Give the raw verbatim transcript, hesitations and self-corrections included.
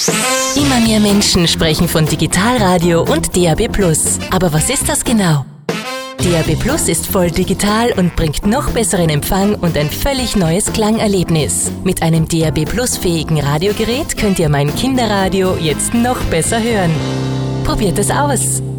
Immer mehr Menschen sprechen von Digitalradio und D A B plus. Aber was ist das genau? D A B plus ist voll digital und bringt noch besseren Empfang und ein völlig neues Klangerlebnis. Mit einem D A B plus fähigen Radiogerät könnt ihr mein Kinderradio jetzt noch besser hören. Probiert es aus!